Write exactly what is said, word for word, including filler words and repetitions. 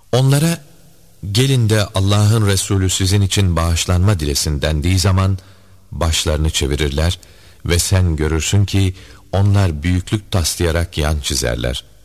Onlara gelin de Allah'ın Resulü sizin için bağışlanma dilesin dendiği zaman başlarını çevirirler ve sen görürsün ki onlar büyüklük taslayarak yan çizerler.